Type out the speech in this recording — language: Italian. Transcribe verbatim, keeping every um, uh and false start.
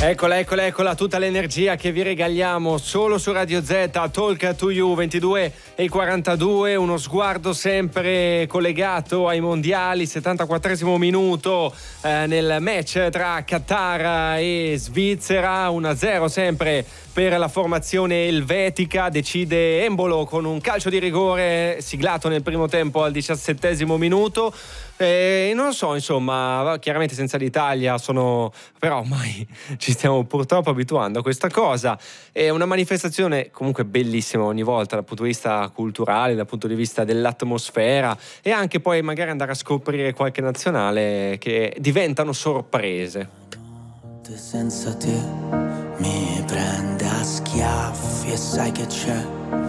Eccola, eccola, eccola, tutta l'energia che vi regaliamo solo su Radio Z, Talk to You, ventidue e quarantadue, uno sguardo sempre collegato ai mondiali, settantaquattresimo minuto eh, nel match tra Qatar e Svizzera, uno a zero sempre per la formazione elvetica, decide Embolo con un calcio di rigore siglato nel primo tempo al diciassettesimo minuto. E non lo so, insomma, chiaramente senza l'Italia sono, però ormai ci stiamo purtroppo abituando a questa cosa. È una manifestazione comunque bellissima ogni volta dal punto di vista culturale, dal punto di vista dell'atmosfera, e anche poi magari andare a scoprire qualche nazionale che diventano sorprese. Senza te mi prende a schiaffi e sai che c'è